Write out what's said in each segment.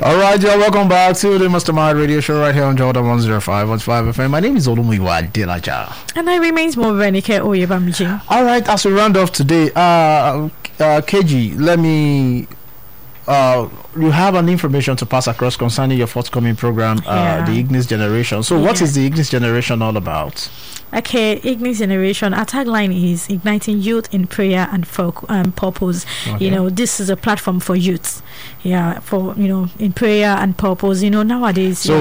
All right, y'all, welcome back to the Mastermind Radio Show right here on Jordan 105.5 FM. My name is Olumuyiwa Adelaja. And I remains Morenike Oyebamiji. All right, as we round off today, KG, let me... you have an information to pass across concerning your forthcoming program, the Ignis Generation. So what is the Ignis Generation all about? Okay, Ignis Generation, our tagline is igniting youth in prayer and purpose. Okay. You know, this is a platform for youth. Yeah, for in prayer and purpose. Nowadays. So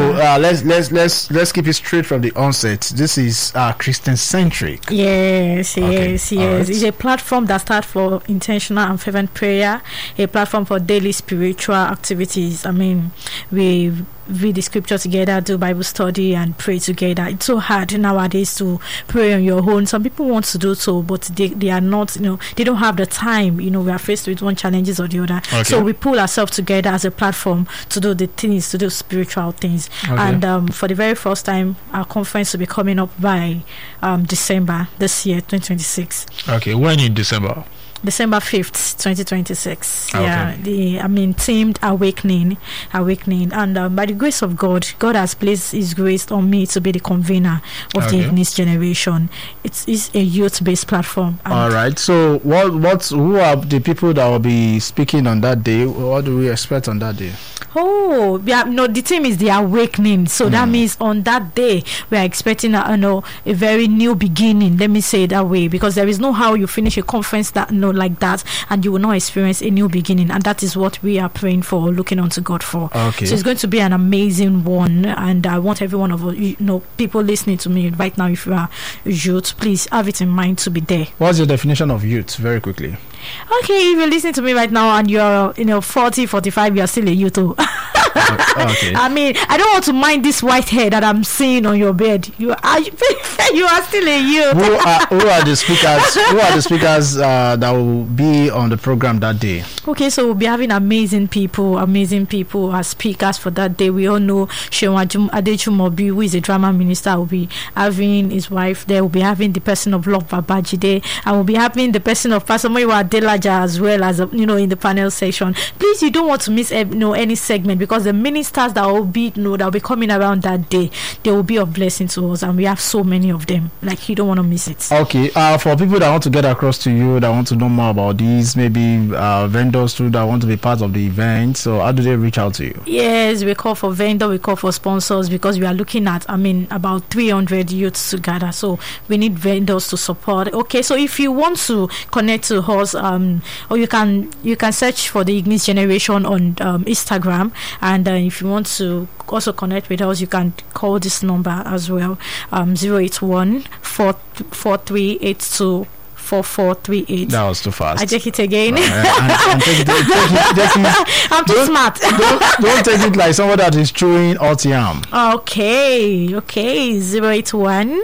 let's keep it straight from the onset. This is Christian centric. Yes. Okay. Yes. Right. It's a platform that starts for intentional and fervent prayer. A platform for daily spiritual activities. I mean, we read the scripture together, do Bible study, and pray together. It's so hard nowadays to pray on your own. Some people want to do so, but they are not. They don't have the time. We are faced with one challenges or the other. Okay. So we pull ourselves together as a platform to do the things, to do spiritual things. Okay. And for the very first time, our conference will be coming up by December this year, 2026. Okay, when in December? December 5th, 2026. Okay. Yeah, themed Awakening. And by the grace of God, God has placed His grace on me to be the convener of the Ignis Generation. It's a youth-based platform. All right. So, who are the people that will be speaking on that day? What do we expect on that day? Oh, yeah, the theme is the Awakening. So that means on that day we are expecting a very new beginning. Let me say it that way, because there is no how you finish a conference that like that and you will not experience a new beginning, and that is what we are praying for, looking unto God for. Okay. So it's going to be an amazing one, and I want every one of people listening to me right now, if you are youth, please have it in mind to be there. What's your definition of youth, very quickly? Okay, if you're listening to me right now and you're 40, 45, you're still a youth. Okay. I mean, I don't want to mind this white hair that I'm seeing on your bed. You are still a youth. Who are the speakers? Who are the speakers that will be on the program that day? Okay, so we'll be having amazing people as speakers for that day. We all know Shewan Adejumobi, who is a drama minister, will be having his wife there. We'll be having the person of Love Babajide, and we'll be having the person of Pastor Moiwa Adelaja as well as in the panel section. Please, you don't want to miss any segment, because the ministers that will be that will be coming around that day, they will be of blessing to us, and we have so many of them. Like, you don't want to miss it. Okay. For people that want to get across to you, that want to know more about these, maybe vendors too that want to be part of the event, so how do they reach out to you? Yes, we call for vendor, we call for sponsors, because we are looking at about 300 youths together, so we need vendors to support. Okay, so if you want to connect to us, or you can search for the Ignis Generation on Instagram, and if you want to also connect with us, you can call this number as well, 081 4382 4438. That was too fast. I take it again. I'm too smart. Don't take it like someone that is chewing Otiam. Okay. 081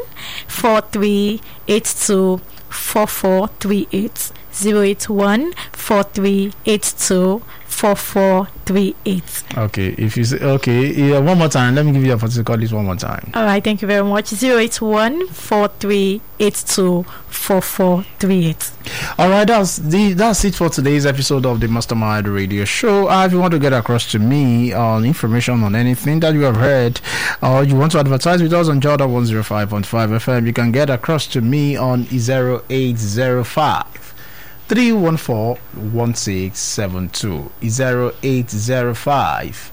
4382 4438. 081 4382 4438. Okay, if you say one more time, let me give you a opportunity to call this one more time. All right, thank you very much. 081 4382 4438. All right, that's it for today's episode of the Mastermind Radio Show. If you want to get across to me on information on anything that you have heard, or you want to advertise with us on Jordan 105.5 FM, you can get across to me on 0805 314-1672 0805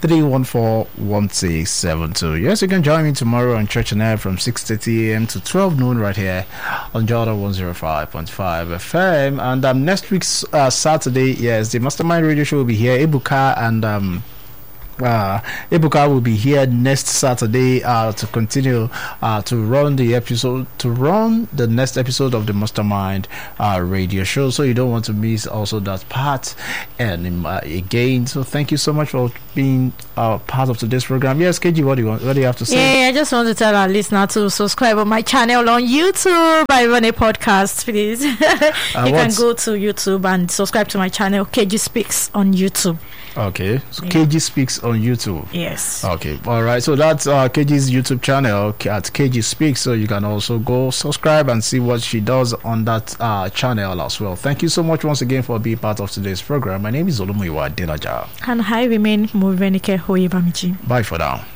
314-1672. Yes, you can join me tomorrow on Church and Air from 6:30 a.m. to 12 noon right here on Jordan 105.5 FM. And next week's Saturday, yes, the Mastermind Radio Show will be here. Ebuka and Ebuka will be here next Saturday to continue to run the next episode of the Mastermind Radio Show, so you don't want to miss also that part. And again, so thank you so much for being part of today's program. Yes, KG, what do you have to say? Yeah, I just want to tell our listener to subscribe on my channel on YouTube. I run a podcast, please. You can go to YouTube and subscribe to my channel, KG Speaks on YouTube. Okay, so KG Speaks on YouTube. Yes. Okay, all right. So that's KG's YouTube channel at KG Speaks. So you can also go subscribe and see what she does on that channel as well. Thank you so much once again for being part of today's program. My name is Olumuyiwa Adelaja. And I remain Morenike Hoyebamiji. Bye for now.